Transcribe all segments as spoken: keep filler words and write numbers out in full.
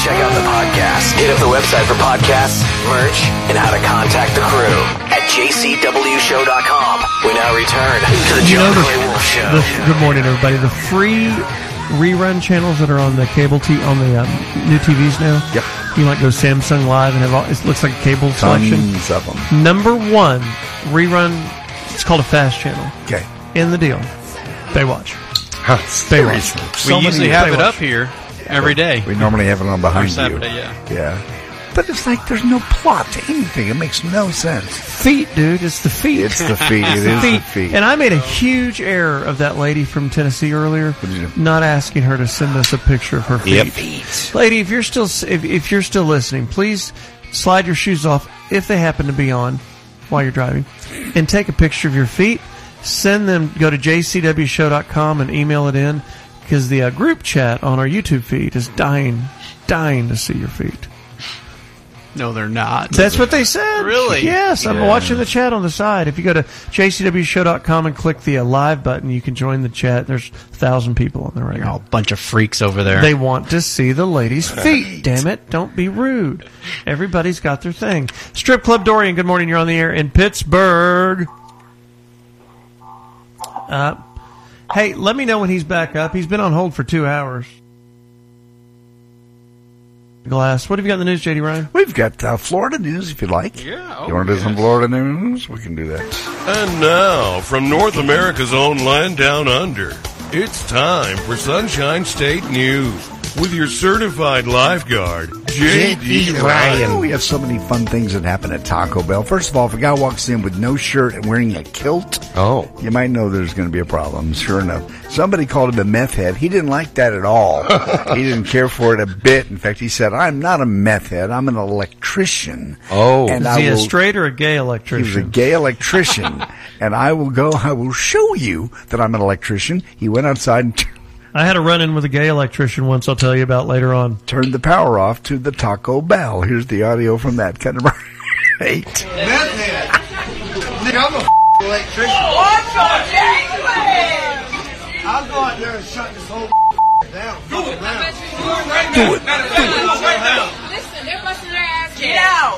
check out the podcast. Hit up the website for podcasts, merch, and how to contact the crew at j c w show dot com. We now return to the You John know the, Clay Wolf Show. the, good morning, everybody. The free rerun channels that are on the cable t on the um, new T Vs now. Yep. You might go Samsung Live and have all, it looks like a cable selection. Tons of them. Number one rerun. It's called a fast channel. Okay. In the deal, Baywatch. Huh, Baywatch. So we usually many- have it Baywatch. up here every day. We normally have it on behind Or Saturday, you. yeah. Yeah. But it's like there's no plot to anything. It makes no sense. Feet, dude. It's the feet. It's the feet. It It's is the the feet. feet. And I made a huge error of that lady from Tennessee earlier, What did you do? not asking her to send us a picture of her feet. Yep. Lady, if you're still if, if you're still listening, please slide your shoes off if they happen to be on while you're driving, and take a picture of your feet. Send them. Go to j c w show dot com and email it in, because the uh, group chat on our YouTube feed is dying, dying to see your feet. No, they're not. That's what they said. Really? Yes, I'm Yeah. watching the chat on the side. If you go to j c w show dot com and click the uh, live button, you can join the chat. There's a thousand people on there right You're all now. a bunch of freaks over there. They want to see the ladies' feet. Damn it! Don't be rude. Everybody's got their thing. Strip Club Dorian. Good morning. You're on the air in Pittsburgh. Uh, hey, let me know when he's back up. He's been on hold for two hours. Glass. What have you got in the news, J D Ryan? We've got uh, Florida news, if you'd like. Yeah, oh, you want to do some yes. Florida news? We can do that. And now, from North America's own land down under, it's time for Sunshine State News with your certified lifeguard, J D Ryan. Oh, we have so many fun things that happen at Taco Bell. First of all, if a guy walks in with no shirt and wearing a kilt, Oh. you might know there's going to be a problem. Sure enough. Somebody called him a meth head. He didn't like that at all. He didn't care for it a bit. In fact, he said, I'm not a meth head. I'm an electrician. Oh. And Is I he a will- straight or a gay He was a electrician? gay electrician. And I will go, I will show you that I'm an electrician. He went outside and t- I had a run-in with a gay electrician once. I'll tell you about later on. turned the power off to the Taco Bell. Here's the audio from that. Cut number eight. Meth head. Nigga, I'm a f- electrician. What's your I'll go out there and shut this whole down. Do it. Do it. Listen, they're busting their ass. Get out.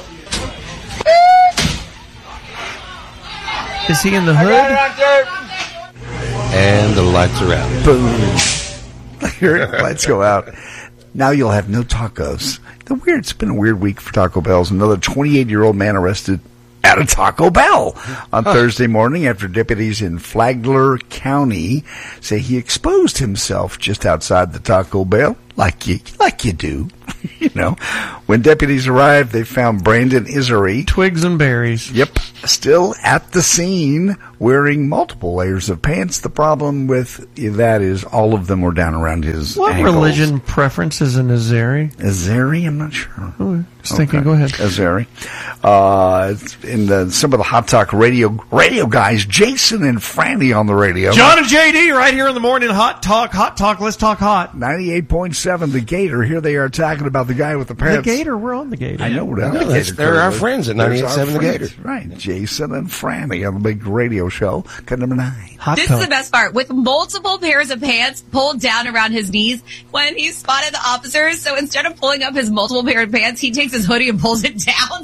Is he in the hood? And the lights are out. Boom. Here, lights go out. Now you'll have no tacos. The weird, it's been a weird week for Taco Bell's. Another twenty-eight-year-old man arrested at a Taco Bell on Thursday morning after deputies in Flagler County say he exposed himself just outside the Taco Bell, like you, like you do. You know, when deputies arrived, they found Brandon Isery. Twigs and berries. Yep. Still at the scene, wearing multiple layers of pants. The problem with that is all of them were down around his What ankles. religion preference is an Azeri? Azeri? I'm not sure. Oh, just thinking. Go ahead. Azeri. Uh, it's in the, some of the Hot Talk radio radio guys, Jason and Franny on the radio. John and J D right here in the morning. Hot talk, hot talk. Let's talk hot. ninety-eight point seven, the Gator. Here they are talking about the guy with the The pants. Gator. We're on the Gator. I know we're on No, the that's- Gator. they're our Curve. friends at There's ninety-eight point seven our The friends. Gator. Right. Jason and Franny on the big radio show. Cut number nine. Hot This talk. is the best part. With multiple pairs of pants pulled down around his knees when he spotted the officers. So instead of pulling up his multiple pair of pants, he takes his hoodie and pulls it down.